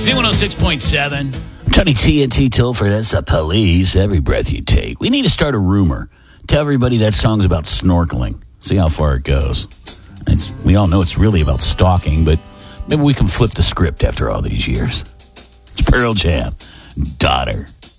Z106.7. Tony TNT Tilford, that's the Police. Every breath you take. We need to start a rumor. Tell everybody that song's about snorkeling. See how far it goes. We all know it's really about stalking, but maybe we can flip the script after all these years. It's Pearl Jam. Daughter.